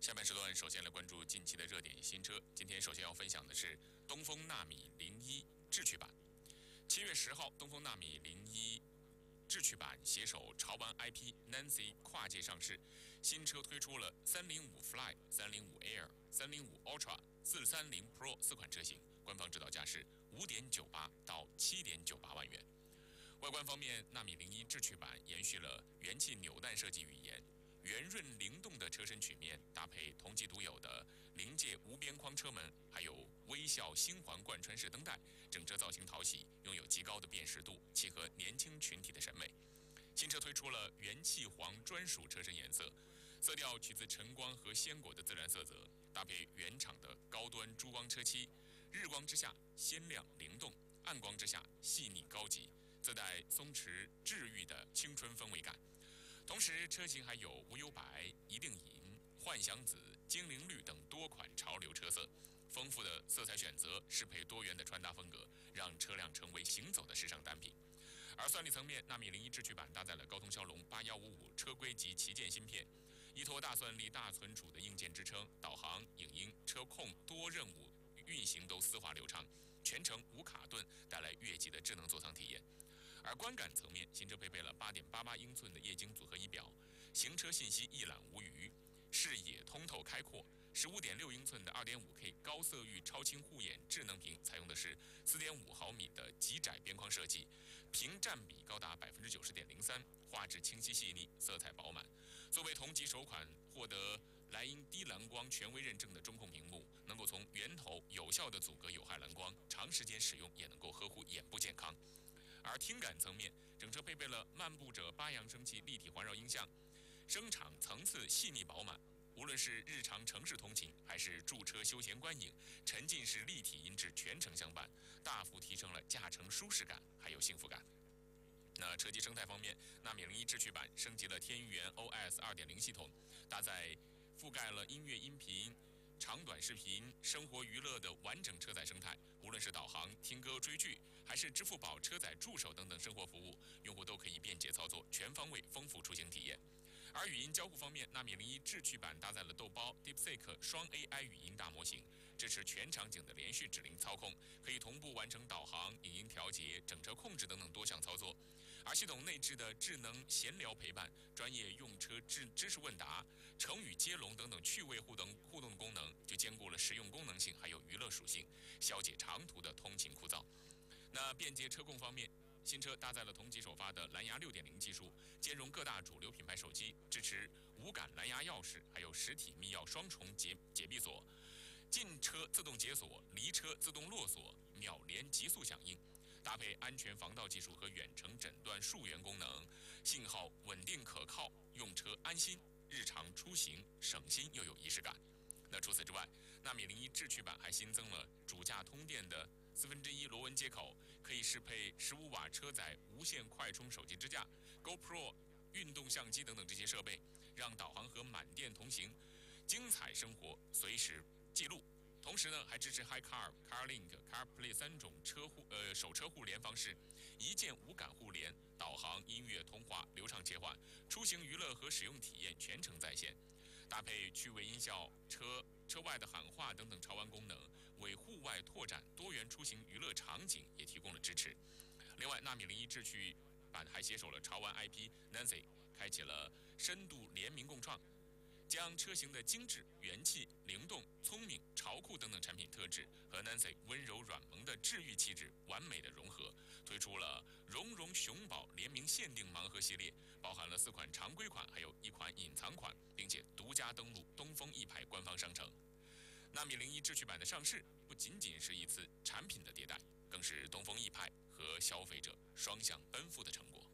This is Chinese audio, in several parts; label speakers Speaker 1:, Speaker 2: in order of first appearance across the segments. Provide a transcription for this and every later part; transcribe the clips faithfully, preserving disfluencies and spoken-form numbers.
Speaker 1: 下半时段，首先来关注近期的热点新车。今天首先要分享的是东风纳米零一智趣版。七月十号，东风纳米零一智趣版携手潮玩 I P Nancy 跨界上市，新车推出了三零五 Fly、三零五 Air、三零五 Ultra、四三零 Pro 四款车型，官方指导价是五点九八到七点九八万元。外观方面，纳米零一智趣版延续了元气扭蛋设计语言。圆润灵动的车身曲面，搭配同级独有的临界无边框车门，还有微笑星环贯穿式灯带，整车造型讨喜，拥有极高的辨识度，契合年轻群体的审美。新车推出了元气黄专属车身颜色，色调取自晨光和鲜果的自然色泽，搭配原厂的高端珠光车漆，日光之下鲜亮灵动，暗光之下细腻高级，自带松弛治愈的青春氛围感。同时，车型还有无忧白、一定银、幻想紫、精灵绿等多款潮流车色，丰富的色彩选择适配多元的穿搭风格，让车辆成为行走的时尚单品。而算力层面，纳米零一智趣版搭载了高通骁龙八一五五车规级旗舰芯片，依托大算力、大存储的硬件支撑，导航、影音、车控多任务运行都丝滑流畅，全程无卡顿，带来越级的智能座舱体验。而观感层面，新车配备了 八点八八英寸的液晶组合仪表，行车信息一览无余，视野通透开阔。十五点六英寸的 二点五 K 高色域超清护眼智能屏，采用的是 四点五毫米的极窄边框设计，屏占比高达 百分之九十点零三， 画质清晰细腻，色彩饱满。作为同级首款获得莱茵低蓝光权威认证的中控屏幕，能够从源头有效地阻隔有害蓝光，长时间使用也能够呵护眼部健康。而听感层面，整车配备了漫步者八扬声器立体环绕音响，声场层次细腻饱满。无论是日常城市通勤，还是驻车休闲观影，沉浸式立体音质全程相伴，大幅提升了驾乘舒适感，还有幸福感。那车机生态方面，纳米零一智趣版升级了天元 O S 二点零 系统，搭载覆盖了音乐、音频、长短视频、生活娱乐的完整车载生态，无论是导航、听歌、追剧，还是支付宝车载助手等等生活服务，用户都可以便捷操作，全方位丰富出行体验。而语音交互方面，纳米零一智趣版搭载了豆包 DeepSeek 双 A I 语音大模型，支持全场景的连续指令操控，可以同步完成导航、影音调节、整车控制等等多项操作。而系统内置的智能闲聊陪伴、专业用车知知识问答、成语接龙等等趣味互动互动功能，就兼顾了实用功能性还有娱乐属性，消解长途的通勤枯燥。那便捷车控方面，新车搭载了同级首发的蓝牙 六点零 技术，兼容各大主流品牌手机，支持无感蓝牙钥匙，还有实体密钥双重解解闭锁，进车自动解锁，离车自动落锁，秒连极速响应。搭配安全防盗技术和远程诊断溯源功能，信号稳定可靠，用车安心，日常出行省心又有仪式感。那除此之外，纳米零一智趣版还新增了主驾通电的四分之一螺纹接口，可以适配十五瓦车载无线快充手机支架、GoPro 运动相机等等这些设备，让导航和满电同行，精彩生活随时记录。同时呢，还支持 HiCar、CarLink、CarPlay 三种车互呃手车互联方式，一键无感互联，导航、音乐、通话流畅切换，出行娱乐和使用体验全程在线。搭配趣味音效、车车外的喊话等等潮玩功能，为户外拓展多元出行娱乐场景也提供了支持。另外，纳米零一智趣版还携手了潮玩 I P Nancy， 开启了深度联名共创，将车型的精致、元气、灵动、聪明、潮酷等等产品特质和 Nancy 温柔软萌的治愈气质完美的融合，推出了绒绒熊宝联名限定盲盒系列，包含了四款常规款，还有一款隐藏款，并且独家登陆东风一牌官方商城。纳米零一智趣版的上市，不仅仅是一次产品的迭代，更是东风一派和消费者双向奔赴的成果。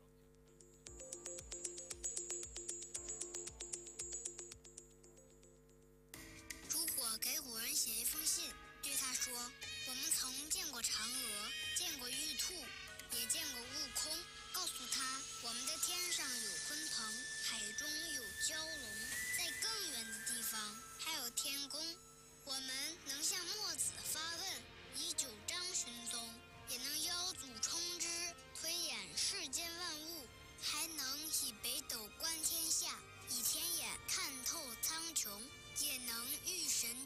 Speaker 2: 给古人写一封信，对他说：我们曾见过嫦娥，见过玉兔，也见过悟空。告诉他，我们的天上有鲲鹏，海中有蛟龙，在更远的地方还有天宫。我们能向墨子发问，以九章寻踪，也能邀祖冲之，推演世间万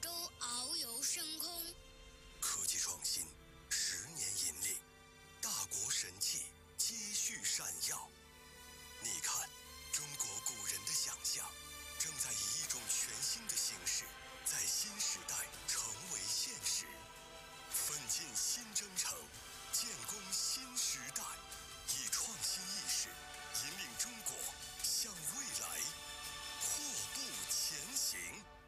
Speaker 2: 洲遨游深空。
Speaker 3: 科技创新十年引领，大国神器接续闪耀。你看，中国古人的想象正在以一种全新的形式，在新时代成为现实。奋进新征程，建功新时代，以创新意识引领中国向未来阔步前行。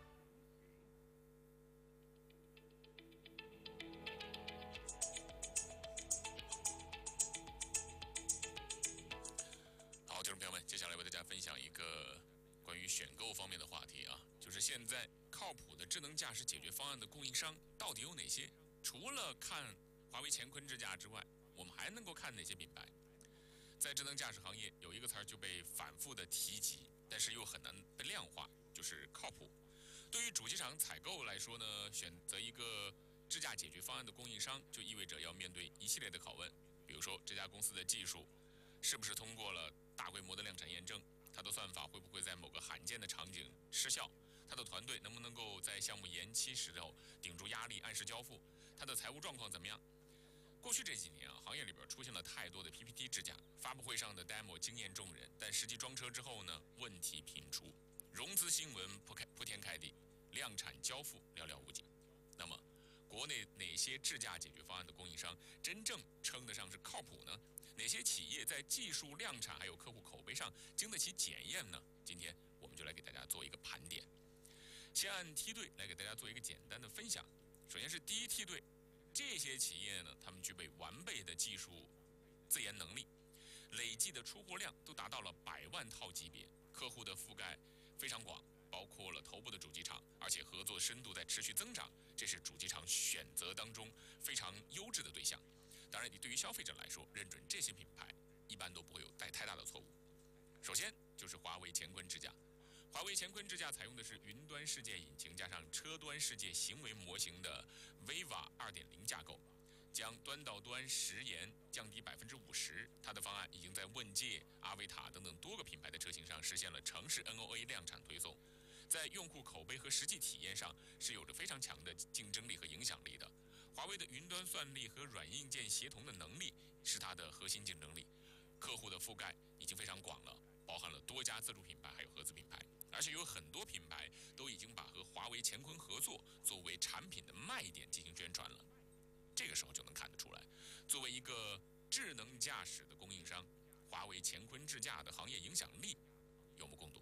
Speaker 1: 好，听众朋友们，接下来为大家分享一个关于选购方面的话题啊，就是现在靠谱的智能驾驶解决方案的供应商到底有哪些？除了看华为乾坤智驾之外，我们还能够看哪些品牌？在智能驾驶行业，有一个词儿就被反复的提及，但是又很难被量化，就是靠谱。对于主机厂采购来说呢，选择一个智驾解决方案的供应商，就意味着要面对一系列的拷问，比如说这家公司的技术是不是通过了大规模的量产验证，它的算法会不会在某个罕见的场景失效，它的团队能不能够在项目延期时候顶住压力按时交付，它的财务状况怎么样。过去这几年啊，行业里边出现了太多的 P P T 智驾，发布会上的 demo 惊艳众人，但实际装车之后呢，问题频出，融资新闻铺开铺天盖地，量产交付寥寥无几。那么，国内哪些智驾解决方案的供应商真正称得上是靠谱呢？哪些企业在技术量产还有客户口碑上经得起检验呢？今天我们就来给大家做一个盘点，先按梯队来给大家做一个简单的分享。首先是第一梯队。这些企业呢，他们具备完备的技术自研能力，累计的出货量都达到了百万套级别，客户的覆盖非常广，包括了头部的主机厂，而且合作深度在持续增长，这是主机厂选择当中非常优质的对象。当然，你对于消费者来说，认准这些品牌一般都不会有太太大的错误。首先就是华为乾坤智驾。华为乾坤智驾采用的是云端世界引擎加上车端世界行为模型的 Viva 二点零 架构，将端到端时延降低百分之五十。它的方案已经在问界、阿维塔等等多个品牌的车型上实现了城市 N O A 量产推送，在用户口碑和实际体验上是有着非常强的竞争力和影响力的。华为的云端算力和软硬件协同的能力是它的核心竞争力，客户的覆盖已经非常广了，包含了多家自主品牌还有合资品牌。而且有很多品牌都已经把和华为乾坤合作作为产品的卖点进行宣传了。这个时候就能看得出来，作为一个智能驾驶的供应商，华为乾坤智驾的行业影响力有目共睹。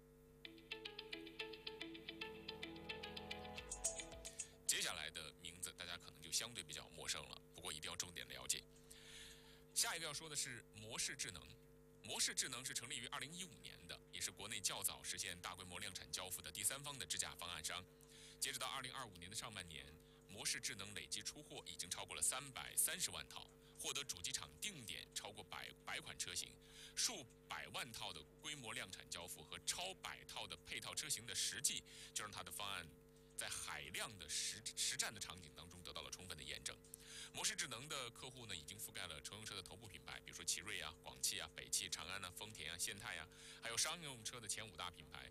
Speaker 1: 接下来的名字大家可能就相对比较陌生了，不过一定要重点了解。下一个要说的是模式智能。模式智能是成立于二零一五年的，也是国内较早实现大规模量产交付的第三方的智驾方案商。截止到二零二五年的上半年，模式智能累计出货已经超过了三百三十万套，获得主机厂定点超过百百款车型，数百万套的规模量产交付和超百套的配套车型的实际，就让它的方案在海量的实实战的场景当中得到了充分的验证。模式智能的客户呢，已经覆盖了乘用车的头部品牌，比如说奇瑞啊、广汽啊、北汽、长安啊、丰田啊、现代啊，还有商用车的前五大品牌，